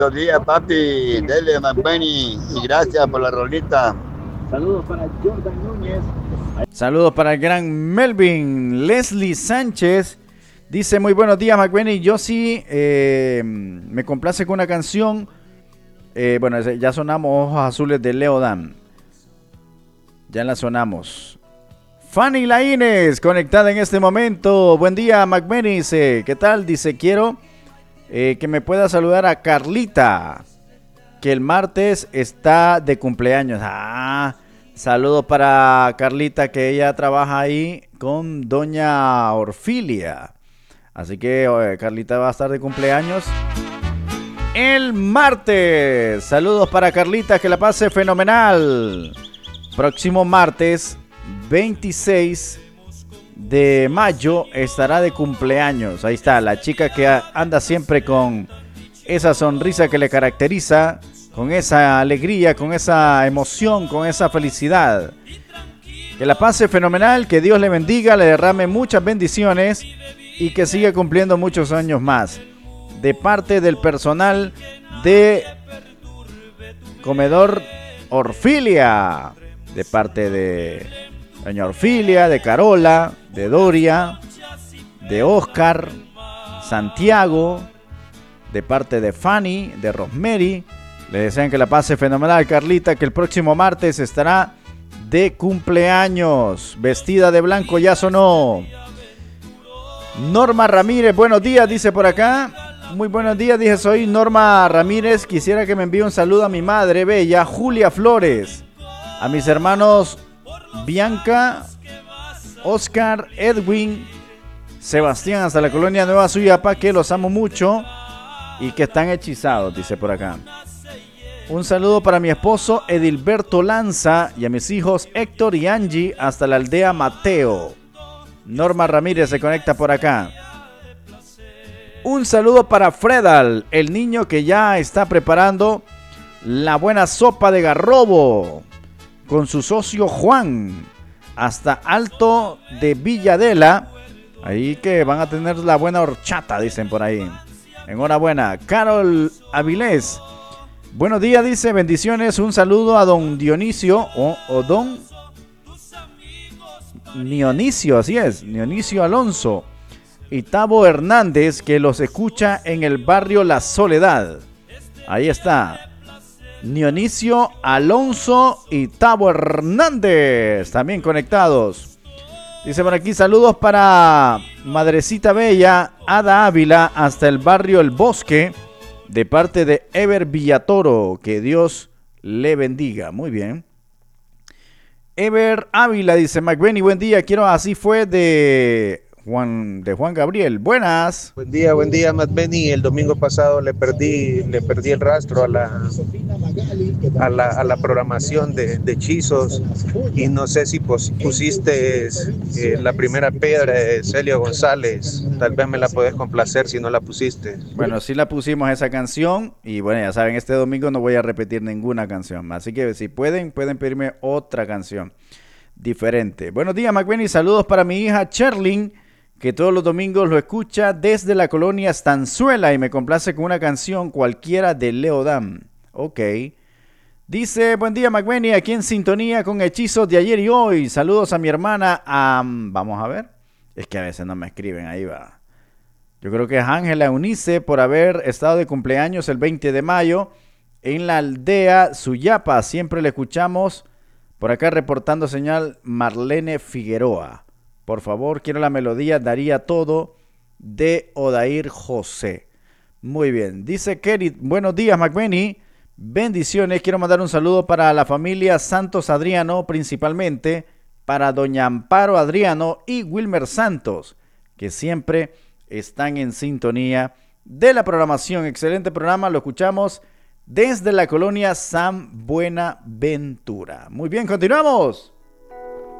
Buenos días, papi. Dele, Benny. Y gracias por la rolita. Saludos para Jordan Núñez. Saludos para el gran Melvin. Leslie Sánchez dice: muy buenos días, McBenny. Yo sí me complace con una canción. Bueno, ya sonamos Ojos Azules de Leo Dan. Ya la sonamos. Fanny Laínez, conectada en este momento. Buen día, McBenny. Dice: ¿qué tal? Dice: quiero que me pueda saludar a Carlita, que el martes está de cumpleaños. Saludos para Carlita, que ella trabaja ahí con doña Orfilia. Así que Carlita va a estar de cumpleaños el martes. Saludos para Carlita, que la pase fenomenal. Próximo martes 26 de mayo estará de cumpleaños. Ahí está, la chica que anda siempre con esa sonrisa que le caracteriza, con esa alegría, con esa emoción, con esa felicidad. Que la pase fenomenal, que Dios le bendiga, le derrame muchas bendiciones y que siga cumpliendo muchos años más. De parte del personal de Comedor Orfilia, de parte de doña Orfilia, de Carola, de Doria, de Oscar, Santiago, de parte de Fanny, de Rosemary. Le desean que la pase fenomenal, Carlita, que el próximo martes estará de cumpleaños. Vestida de blanco, ya sonó. Norma Ramírez, buenos días, dice por acá. Muy buenos días, dije, soy Norma Ramírez. Quisiera que me envíe un saludo a mi madre bella, Julia Flores. A mis hermanos Bianca, Oscar, Edwin, Sebastián, hasta la colonia Nueva Suyapa, que los amo mucho y que están hechizados, dice por acá. Un saludo para mi esposo Edilberto Lanza y a mis hijos Héctor y Angie hasta la aldea Mateo. Norma Ramírez se conecta por acá. Un saludo para Fredal, el niño que ya está preparando la buena sopa de garrobo con su socio Juan hasta Alto de Villadela. Ahí que van a tener la buena horchata, dicen por ahí. Enhorabuena. Carol Avilés. Buenos días, dice, bendiciones. Un saludo a don Dionisio o don Dionisio, así es, Dionisio Alonso y Tavo Hernández, que los escucha en el barrio La Soledad. Ahí está. Dionisio Alonso y Tavo Hernández, también conectados. Dice por aquí, saludos para Madrecita Bella, Ada Ávila, hasta el barrio El Bosque, de parte de Ever Villatoro. Que Dios le bendiga. Muy bien. Ever Ávila dice: McBenny, buen día. Quiero Así Fue de Juan Gabriel. Buenas. Buen día, Matt Benny. El domingo pasado le perdí el rastro a la programación de hechizos y no sé si pusiste la primera piedra de Celio González. Tal vez me la podés complacer si no la pusiste. Bueno, sí la pusimos esa canción y bueno, ya saben, este domingo no voy a repetir ninguna canción. Así que si pueden pedirme otra canción diferente. Buenos días, McBenny. Saludos para mi hija Cherlyn, que todos los domingos lo escucha desde la colonia Estanzuela y me complace con una canción cualquiera de Leo Dan. Ok. Dice: buen día, McBenny, aquí en sintonía con hechizos de ayer y hoy. Saludos a mi hermana. Vamos a ver. Es que a veces no me escriben, ahí va. Yo creo que es Ángela Eunice, por haber estado de cumpleaños el 20 de mayo en la aldea Suyapa. Siempre le escuchamos. Por acá reportando señal Marlene Figueroa. Por favor, quiero la melodía Daría Todo de Odair José. Muy bien. Dice Kerry: buenos días, McBenny. Bendiciones. Quiero mandar un saludo para la familia Santos Adriano, principalmente para doña Amparo Adriano y Wilmer Santos, que siempre están en sintonía de la programación. Excelente programa. Lo escuchamos desde la colonia San Buenaventura. Muy bien, continuamos.